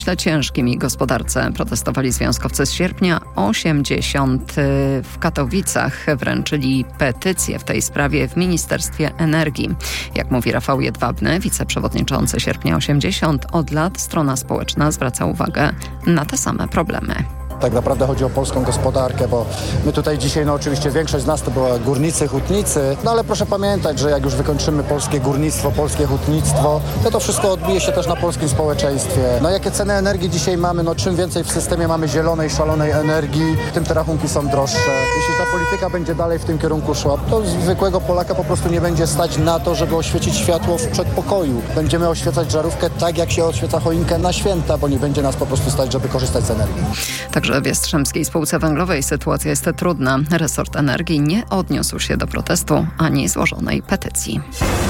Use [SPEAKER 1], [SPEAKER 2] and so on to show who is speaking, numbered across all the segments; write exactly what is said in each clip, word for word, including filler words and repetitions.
[SPEAKER 1] Źle ciężkimi gospodarce protestowali związkowcy z sierpnia. osiemdziesiąt w Katowicach wręczyli petycję w tej sprawie w Ministerstwie Energii. Jak mówi Rafał Jedwabny, wiceprzewodniczący Sierpnia osiemdziesiąt, od lat strona społeczna zwraca uwagę na te same problemy.
[SPEAKER 2] Tak naprawdę chodzi o polską gospodarkę, bo my tutaj dzisiaj, no oczywiście większość z nas to była górnicy, hutnicy, no ale proszę pamiętać, że jak już wykończymy polskie górnictwo, polskie hutnictwo, to to wszystko odbije się też na polskim społeczeństwie. No jakie ceny energii dzisiaj mamy, no czym więcej w systemie mamy zielonej, szalonej energii, tym te rachunki są droższe. Jeśli ta polityka będzie dalej w tym kierunku szła, to zwykłego Polaka po prostu nie będzie stać na to, żeby oświecić światło w przedpokoju. Będziemy oświecać żarówkę tak, jak się oświeca choinkę na święta, bo nie będzie nas po prostu stać, żeby korzystać z energii.
[SPEAKER 1] Także w Jastrzębskiej Spółce Węglowej sytuacja jest trudna. Resort Energii nie odniósł się do protestu ani złożonej petycji.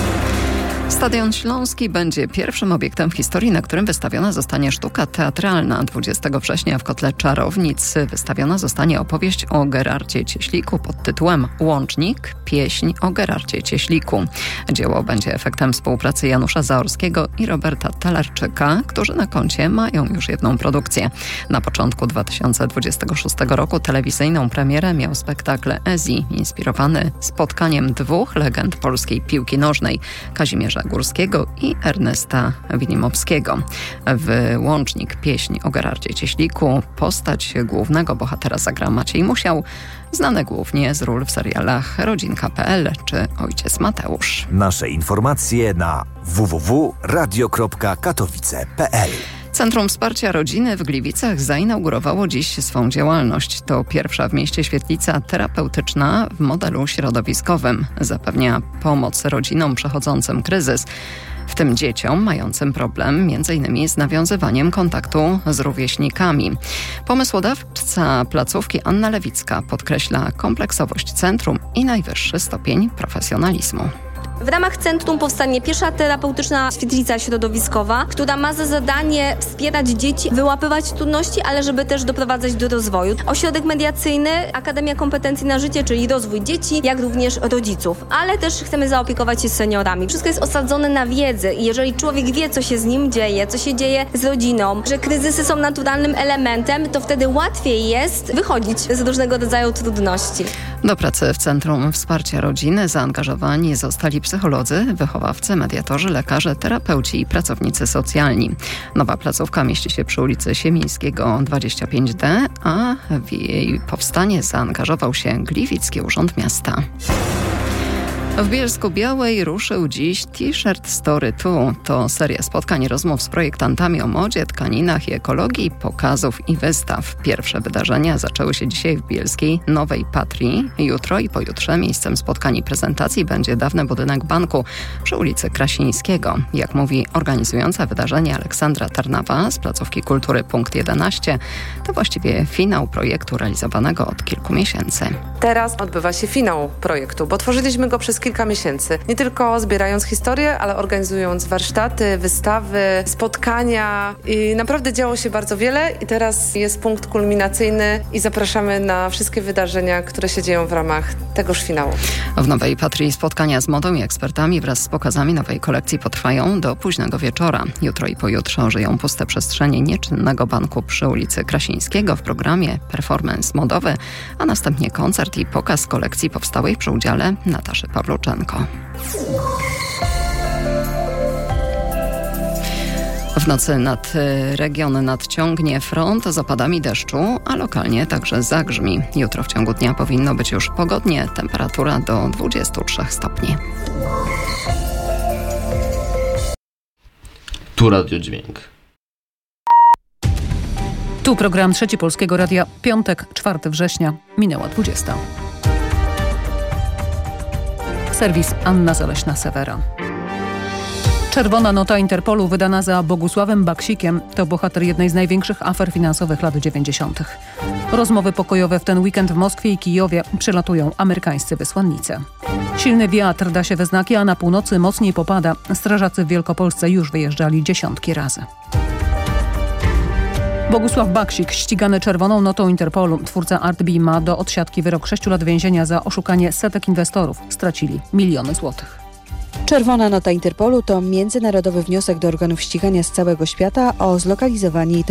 [SPEAKER 1] Stadion Śląski będzie pierwszym obiektem w historii, na którym wystawiona zostanie sztuka teatralna. dwudziestego września w Kotle Czarownic wystawiona zostanie opowieść o Gerardzie Cieśliku pod tytułem Łącznik – pieśń o Gerardzie Cieśliku. Dzieło będzie efektem współpracy Janusza Zaorskiego i Roberta Talarczyka, którzy na koncie mają już jedną produkcję. Na początku dwa tysiące dwudziestego szóstego roku telewizyjną premierę miał spektakl Ezi, inspirowany spotkaniem dwóch legend polskiej piłki nożnej – Kazimierza Górskiego i Ernesta Winimowskiego. W Łącznik – pieśń o Gerardzie Cieśliku postać głównego bohatera zagra Maciej Musiał, znany głównie z ról w serialach Rodzinka kropka pe el czy Ojciec Mateusz.
[SPEAKER 3] Nasze informacje na w w w kropka radio kropka katowice kropka pe el.
[SPEAKER 1] Centrum Wsparcia Rodziny w Gliwicach zainaugurowało dziś swą działalność. To pierwsza w mieście świetlica terapeutyczna w modelu środowiskowym. Zapewnia pomoc rodzinom przechodzącym kryzys, w tym dzieciom mającym problem między innymi z nawiązywaniem kontaktu z rówieśnikami. Pomysłodawca placówki Anna Lewicka podkreśla kompleksowość centrum i najwyższy stopień profesjonalizmu.
[SPEAKER 4] W ramach centrum powstanie pierwsza terapeutyczna świetlica środowiskowa, która ma za zadanie wspierać dzieci, wyłapywać trudności, ale żeby też doprowadzać do rozwoju. Ośrodek mediacyjny, Akademia Kompetencji na Życie, czyli rozwój dzieci, jak również rodziców. Ale też chcemy zaopiekować się seniorami. Wszystko jest osadzone na wiedzy i jeżeli człowiek wie, co się z nim dzieje, co się dzieje z rodziną, że kryzysy są naturalnym elementem, to wtedy łatwiej jest wychodzić z różnego rodzaju trudności.
[SPEAKER 1] Do pracy w Centrum Wsparcia Rodziny zaangażowani zostali psycholodzy, wychowawcy, mediatorzy, lekarze, terapeuci i pracownicy socjalni. Nowa placówka mieści się przy ulicy Siemińskiego dwadzieścia pięć D, a w jej powstanie zaangażował się Gliwicki Urząd Miasta. W Bielsku-Białej ruszył dziś T-shirt Story Tu. To seria spotkań i rozmów z projektantami o modzie, tkaninach i ekologii, pokazów i wystaw. Pierwsze wydarzenia zaczęły się dzisiaj w bielskiej Nowej Patrii. Jutro i pojutrze miejscem spotkań i prezentacji będzie dawny budynek banku przy ulicy Krasińskiego. Jak mówi organizująca wydarzenie Aleksandra Tarnawa z placówki kultury Punkt jedenaście, to właściwie finał projektu realizowanego od kilku miesięcy.
[SPEAKER 5] Teraz odbywa się finał projektu, bo tworzyliśmy go przez kilka miesięcy. Nie tylko zbierając historię, ale organizując warsztaty, wystawy, spotkania i naprawdę działo się bardzo wiele i teraz jest punkt kulminacyjny i zapraszamy na wszystkie wydarzenia, które się dzieją w ramach tegoż finału.
[SPEAKER 1] W Nowej Patrii spotkania z modą i ekspertami wraz z pokazami nowej kolekcji potrwają do późnego wieczora. Jutro i pojutrze ożyją puste przestrzenie nieczynnego banku przy ulicy Krasińskiego w programie performance modowy, a następnie koncert i pokaz kolekcji powstałej przy udziale Nataszy Pawluczenko. W nocy nad region nadciągnie front z opadami deszczu, a lokalnie także zagrzmi. Jutro w ciągu dnia powinno być już pogodnie, temperatura do dwudziestu trzech stopni.
[SPEAKER 6] Tu Radio Dźwięk.
[SPEAKER 7] Tu program Trzeci Polskiego Radia. Piątek, czwartego września, minęła dwudziesta. Serwis Anna Zaleśna-Sewera. Czerwona nota Interpolu wydana za Bogusławem Baksikiem to bohater jednej z największych afer finansowych lat dziewięćdziesiątych. Rozmowy pokojowe w ten weekend w Moskwie i Kijowie przylatują amerykańscy wysłannicy. Silny wiatr da się we znaki, a na północy mocniej popada. Strażacy w Wielkopolsce już wyjeżdżali dziesiątki razy. Bogusław Baksik, ścigany czerwoną notą Interpolu. Twórca ArtBee ma do odsiadki wyrok sześciu lat więzienia za oszukanie setek inwestorów. Stracili miliony złotych.
[SPEAKER 6] Czerwona nota Interpolu to międzynarodowy wniosek do organów ścigania z całego świata o zlokalizowanie i